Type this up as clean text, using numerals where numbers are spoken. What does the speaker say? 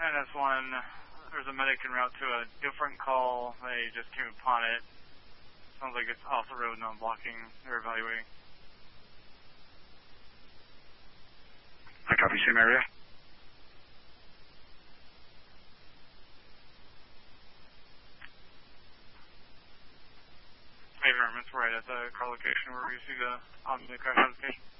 NS1, there's a medic en route to a different call. They just came upon it. Sounds like it's off the road, non-blocking. They're evaluating. I copy, same area. Environment's right at the car location where we see the crash notification.